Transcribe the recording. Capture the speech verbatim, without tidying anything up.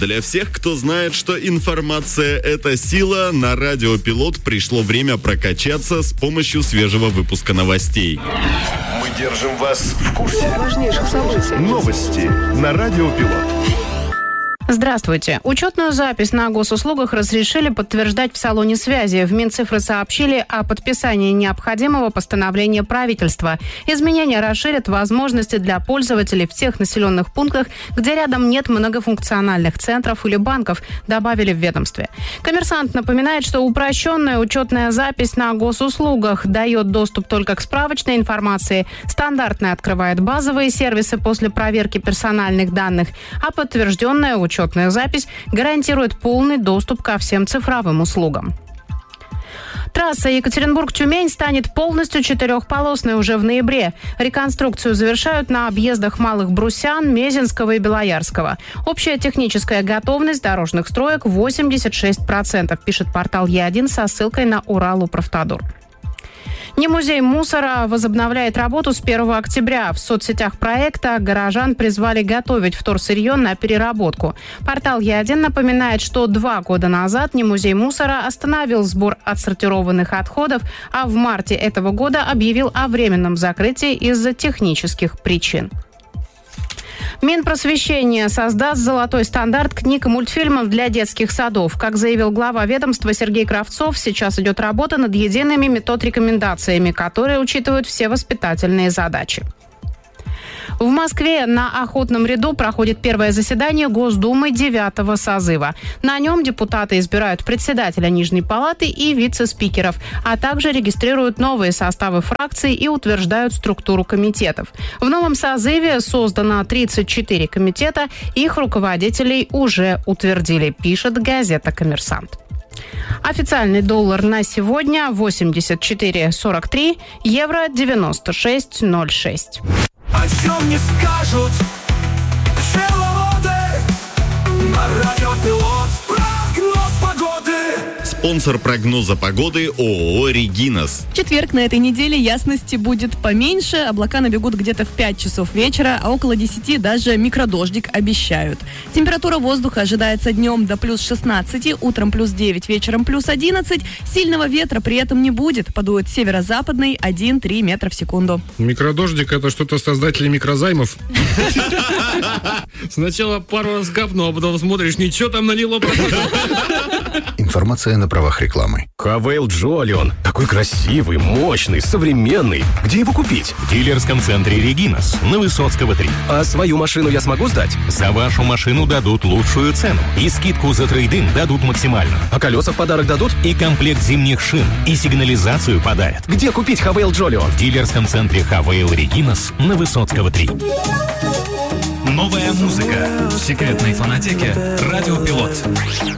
Для всех, кто знает, что информация – это сила, на Радио Пилот пришло время прокачаться с помощью свежего выпуска новостей. Мы держим вас в курсе важнейших событий. Новости на Радио Пилот. Здравствуйте. Учетную запись на госуслугах разрешили подтверждать в салоне связи. В Минцифры сообщили о подписании необходимого постановления правительства. Изменения расширят возможности для пользователей в тех населенных пунктах, где рядом нет многофункциональных центров или банков, добавили в ведомстве. Коммерсант напоминает, что упрощенная учетная запись на госуслугах дает доступ только к справочной информации, стандартная открывает базовые сервисы после проверки персональных данных, а подтвержденная учетная Учетная запись гарантирует полный доступ ко всем цифровым услугам. Трасса Екатеринбург-Тюмень станет полностью четырехполосной уже в ноябре. Реконструкцию завершают на объездах Малых Брусян, Мезенского и Белоярского. Общая техническая готовность дорожных строек восемьдесят шесть процентов, пишет портал Е один со ссылкой на Урал-Управтодор. Немузей мусора возобновляет работу с первого октября. В соцсетях проекта горожан призвали готовить вторсырье на переработку. Портал Е один напоминает, что два года назад Немузей мусора остановил сбор отсортированных отходов, а в марте этого года объявил о временном закрытии из-за технических причин. Минпросвещение создаст золотой стандарт книг и мультфильмов для детских садов. Как заявил глава ведомства Сергей Кравцов, сейчас идет работа над едиными метод-рекомендациями, которые учитывают все воспитательные задачи. В Москве на Охотном ряду проходит первое заседание Госдумы девятого созыва. На нем депутаты избирают председателя Нижней палаты и вице-спикеров, а также регистрируют новые составы фракций и утверждают структуру комитетов. В новом созыве создано тридцать четыре комитета, их руководителей уже утвердили, пишет газета «Коммерсант». Официальный доллар на сегодня восемьдесят четыре сорок три, евро девяносто шесть ноль шесть. О чем не скажут пчеловоды на Радио Пилот. Прогноз погоды. Спонсор прогноза погоды ООО «Регинас». В четверг на этой неделе ясности будет поменьше. Облака набегут где-то в пять часов вечера, а около десяти даже микродождик обещают. Температура воздуха ожидается днем до плюс шестнадцать, утром плюс девять, вечером плюс одиннадцать. Сильного ветра при этом не будет. Подует северо-западный один-три метра в секунду. Микродождик — это что-то создатели микрозаймов. Сначала пару раз капнул, а потом смотришь, ничего там налило. Информация на правах рекламы. Хавейл Джолион. Такой красивый, мощный, современный. Где его купить? В дилерском центре «Регинас» на Высоцкого три. А свою машину я смогу сдать? За вашу машину дадут лучшую цену. И скидку за трейд-ин дадут максимально. А колеса в подарок дадут? И комплект зимних шин. И сигнализацию подарят. Где купить Хавейл Джолион? В дилерском центре «Хавейл Регинас» на Высоцкого три. Новая музыка в секретной фонотеке «Радио Пилот».